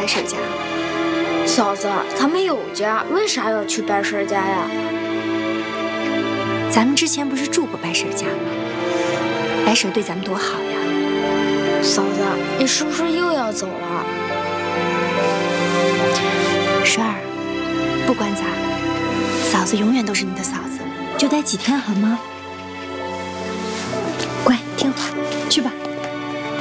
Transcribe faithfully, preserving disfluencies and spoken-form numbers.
白婶家。 嫂子，他们有家，为啥要去白婶家呀？ 咱们之前不是住过白婶家吗？白婶对咱们多好呀。 嫂子，你是不是又要走了？ 顺儿，不管咋，嫂子永远都是你的嫂子，就待几天好吗？